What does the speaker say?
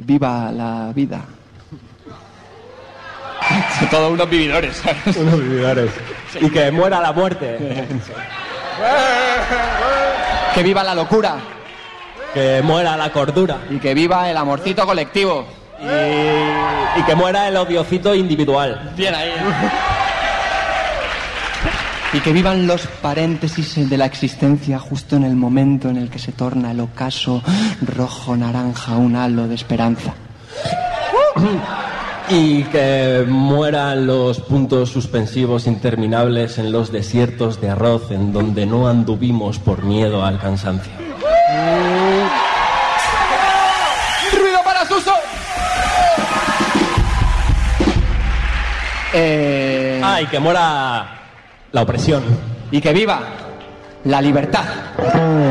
viva la vida. Son todos unos vividores, ¿sabes? Unos vividores. Y que muera la muerte. Que viva la locura. Que muera la cordura. Y que viva el amorcito colectivo. Y que muera el odiocito individual. Bien ahí. Y que vivan los paréntesis de la existencia justo en el momento en el que se torna el ocaso rojo naranja un halo de esperanza. Y que mueran los puntos suspensivos interminables en los desiertos de arroz en donde no anduvimos por miedo al cansancio. ¡Ruido para Suso! Y que muera la opresión. Y que viva la libertad.